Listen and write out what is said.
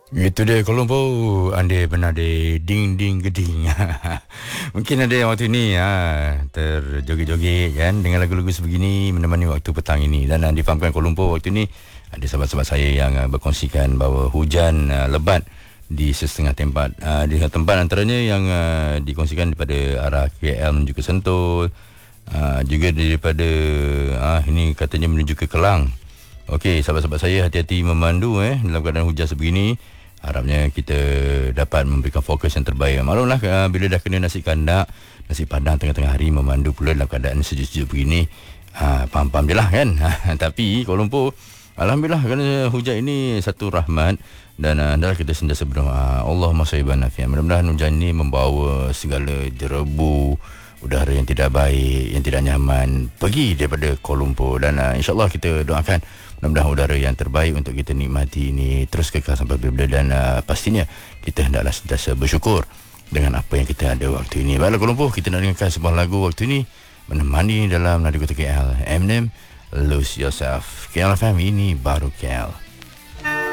Itu dia Kuala Lumpur. Anda pernah ada ding-ding geding. Mungkin ada waktu ni terjoget-joget kan dengan lagu-lagu sebegini menemani waktu petang ini. Dan difahamkan Kuala Lumpur waktu ni ada sahabat-sahabat saya yang berkongsikan bahawa hujan lebat di setengah tempat. Di setengah tempat antaranya yang dikongsikan daripada arah KL menuju ke Sentul, juga daripada ini katanya menuju ke Kelang. Okey, sahabat-sahabat saya, hati-hati memandu dalam keadaan hujan sebegini. Harapnya kita dapat memberikan fokus yang terbaik. Maklumlah bila dah kena nasi kandak, nasi padang tengah-tengah hari, memandu pula dalam keadaan sejuk-sejuk begini, faham-faham je lah kan. Tapi Kuala Lumpur, alhamdulillah, kerana hujan ini satu rahmat. Dan adalah kita sentiasa berdoa, Allahumma sayyiban nafi'an. Mudah-mudahan hujan ini membawa segala derebu, udara yang tidak baik, yang tidak nyaman pergi daripada Kuala Lumpur. Dan insyaAllah kita doakan mudah-mudahan udara yang terbaik untuk kita nikmati ini terus kekal sampai bila-bila. Dan pastinya kita hendaklah sentiasa bersyukur dengan apa yang kita ada waktu ini. Baiklah Kuala Lumpur, kita nak dengarkan sebuah lagu waktu ini menemani dalam Nadi Kota KL, Eminem, Lose Yourself. KL FM, ini baru KL.